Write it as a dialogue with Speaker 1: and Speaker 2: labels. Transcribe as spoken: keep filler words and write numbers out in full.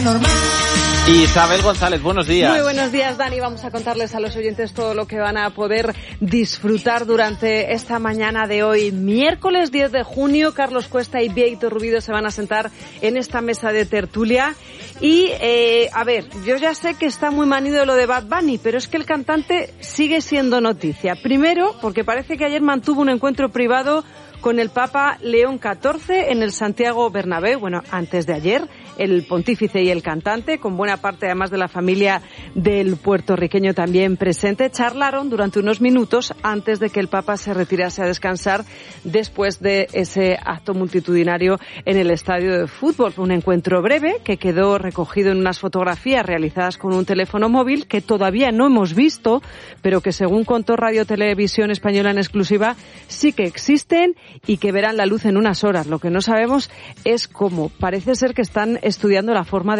Speaker 1: normal.
Speaker 2: Isabel González, buenos días.
Speaker 3: Muy buenos días, Dani. Vamos a contarles a los oyentes todo lo que van a poder disfrutar durante esta mañana de hoy. Miércoles diez de junio, Carlos Cuesta y Víctor Rubido se van a sentar en esta mesa de tertulia. Y, eh, a ver, yo ya sé que está muy manido lo de Bad Bunny, pero es que el cantante sigue siendo noticia. Primero, porque parece que ayer mantuvo un encuentro privado con el Papa León catorce en el Santiago Bernabéu. Bueno, antes de ayer, el pontífice y el cantante, con buena parte además de la familia del puertorriqueño también presente, charlaron durante unos minutos antes de que el Papa se retirase a descansar después de ese acto multitudinario en el estadio de fútbol. Fue un encuentro breve que quedó recogido en unas fotografías realizadas con un teléfono móvil que todavía no hemos visto, pero que según contó Radio Televisión Española en exclusiva, sí que existen y que verán la luz en unas horas. Lo que no sabemos es cómo. Parece ser que están estudiando la forma de